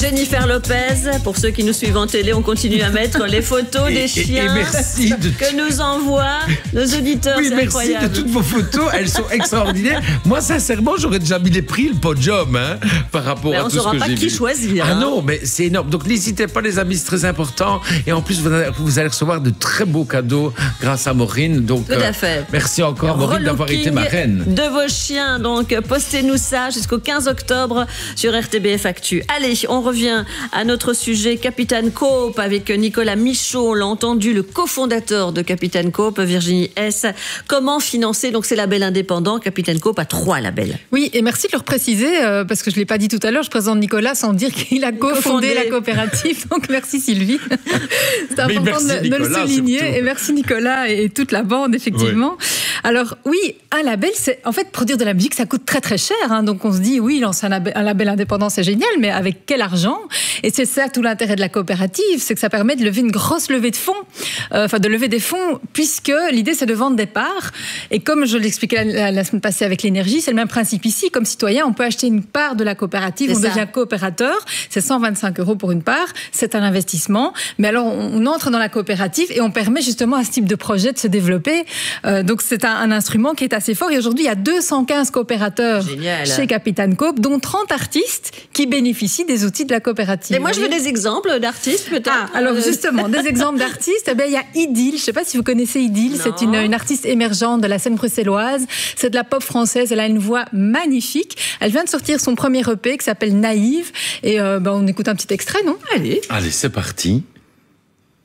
Jennifer Lopez, pour ceux qui nous suivent en télé, on continue à mettre les photos des chiens que nous envoient nos auditeurs. Oui, c'est merci incroyable. de toutes vos photos, elles sont extraordinaires. Moi, sincèrement, j'aurais déjà mis les prix, le podium, par rapport à tout ce que j'ai vu. On ne saura pas qui choisir. Ah non, mais c'est énorme. Donc n'hésitez pas, les amis, c'est très important. Et en plus, vous allez recevoir de très beaux cadeaux grâce à Maureen. Donc, tout à fait. Merci encore, Maureen, d'avoir été ma reine. De vos chiens, donc postez-nous ça jusqu'au 15 octobre sur RTBF Actu. Allez, on revient à notre sujet Capitaine Coop avec Nicolas Michaud, on l'a entendu, le cofondateur de Capitaine Coop, Virginie Hess. Comment financer donc ces labels indépendants? Capitaine Coop a 3 labels. Oui, et merci de le préciser, parce que je ne l'ai pas dit tout à l'heure, je présente Nicolas sans dire qu'il a cofondé la coopérative. Donc merci Sylvie. C'est important de le souligner. Surtout. Et merci Nicolas et toute la bande, effectivement. Oui. Alors oui, un label, c'est en fait produire de la musique, ça coûte très très cher. Donc on se dit, oui, lancer un label indépendant, c'est génial, mais avec quel argent? Et c'est ça tout l'intérêt de la coopérative, c'est que ça permet de lever une grosse levée de fonds, de lever des fonds, puisque l'idée c'est de vendre des parts. Et comme je l'expliquais la semaine passée avec l'énergie, c'est le même principe ici. Comme citoyen, on peut acheter une part de la coopérative, on devient coopérateur, c'est 125 € pour une part, c'est un investissement. Mais alors on entre dans la coopérative et on permet justement à ce type de projet de se développer. Donc c'est un instrument qui est assez fort. Et aujourd'hui, il y a 215 coopérateurs chez Capitaine Coop, dont 30 artistes qui bénéficient des outils de la coopérative. Et moi, je veux des exemples d'artistes, peut-être. Alors justement, des exemples d'artistes. Eh bien, il y a Idylle. Je ne sais pas si vous connaissez Idylle. Non. C'est une artiste émergente de la scène bruxelloise. C'est de la pop française. Elle a une voix magnifique. Elle vient de sortir son premier EP qui s'appelle Naïve. Et on écoute un petit extrait, non? Allez, c'est parti.